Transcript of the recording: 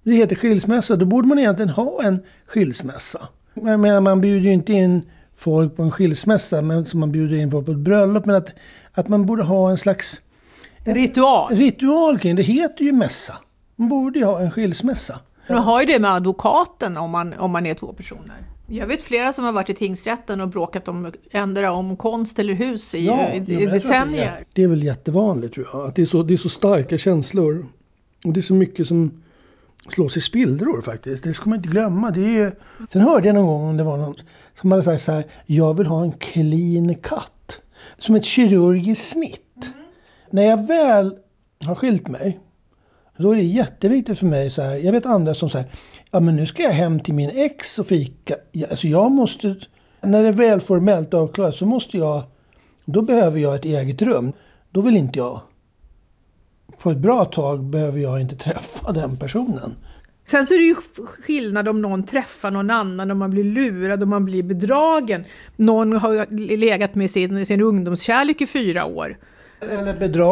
Det heter skilsmässa. Då borde man egentligen ha en skilsmässa. Men man bjuder ju inte in folk på en skilsmässa, men som man bjuder in folk på ett bröllop. Men att man borde ha en slags ritual kring det. Heter ju mässa. Man borde ju ha en skilsmässa. Man har ju det med advokaten om man är 2 personer. Jag vet flera som har varit i tingsrätten och bråkat om konst eller hus i decennier. Det är väl jättevanligt, tror jag. Att det är så starka känslor. Och det är så mycket som slås i spillror faktiskt. Det ska man inte glömma. Sen hörde jag någon gång om det var någon som hade sagt så här: jag vill ha en clean cut. Som ett kirurgiskt snitt. När jag väl har skilt mig, då är det jätteviktigt för mig så här. Jag vet andra som säger, ja men nu ska jag hem till min ex och fika. Alltså jag måste, när det är väl formellt avklarat så då behöver jag ett eget rum. Då vill inte jag, på ett bra tag behöver jag inte träffa den personen. Sen så är det ju skillnad om någon träffar någon annan, om man blir lurad, om man blir bedragen. Någon har legat med sin ungdomskärlek i 4 år. Eller